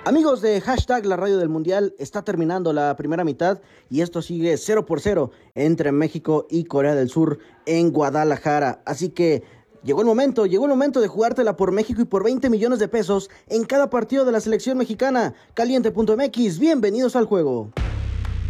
Amigos de hashtag La Radio del Mundial, está terminando la primera mitad y esto sigue 0-0 entre México y Corea del Sur en Guadalajara. Así que llegó el momento de jugártela por México y por 20 millones de pesos en cada partido de la selección mexicana. Caliente.mx, bienvenidos al juego.